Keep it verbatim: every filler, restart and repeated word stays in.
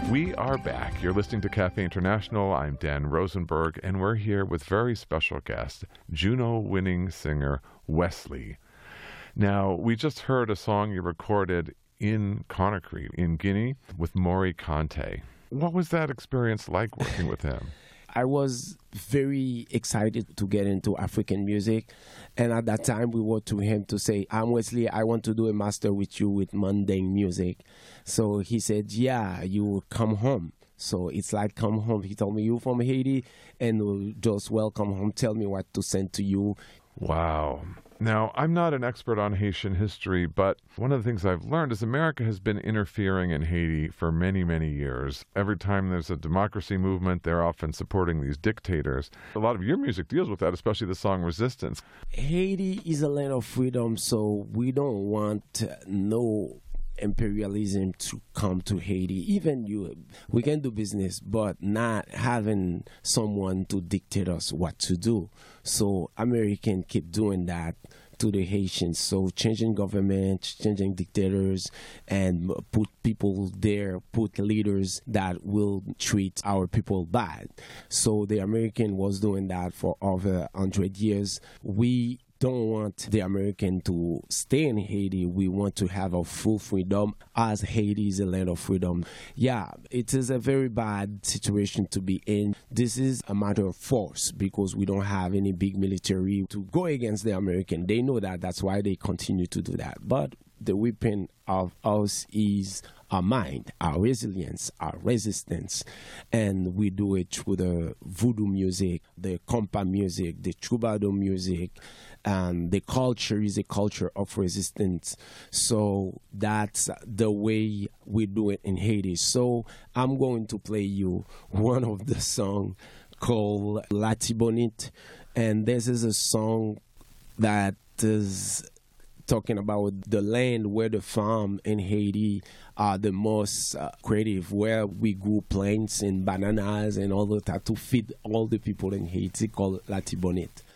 We are back. You're listening to Cafe International. I'm Dan Rosenberg, and we're here with very special guest, Juno-winning singer Wesley. Now, we just heard a song you recorded in Conakry, in Guinea, with Maury Conte. What was that experience like working with him? I was very excited to get into African music. And at that time, we wrote to him to say, I'm Wesley, I want to do a master with you with mundane music. So he said, yeah, you will come home. So it's like come home. He told me, you from Haiti, and just welcome home. Tell me what to send to you. Wow. Now, I'm not an expert on Haitian history, but one of the things I've learned is America has been interfering in Haiti for many, many years. Every time there's a democracy movement, they're often supporting these dictators. A lot of your music deals with that, especially the song Resistance. Haiti is a land of freedom, so we don't want no imperialism to come to Haiti. Even you, we can do business, but not having someone to dictate us what to do. So Americans keep doing that to the Haitians. So changing government, changing dictators, and put people there, put leaders that will treat our people bad. So the American was doing that for over one hundred years. We don't want the American to stay in Haiti. We want to have a full freedom, as Haiti is a land of freedom. Yeah, it is a very bad situation to be in. This is a matter of force because we don't have any big military to go against the American. They know that. That's why they continue to do that. But the weapon of us is our mind, our resilience, our resistance. And we do it through the voodoo music, the compa music, the troubadour music. And the culture is a culture of resistance. So that's the way we do it in Haiti. So I'm going to play you one of the songs called Latibonite. And this is a song that is talking about the land where the farm in Haiti are the most uh, creative, where we grew plants and bananas and all of that to feed all the people in Haiti, called Latibonite.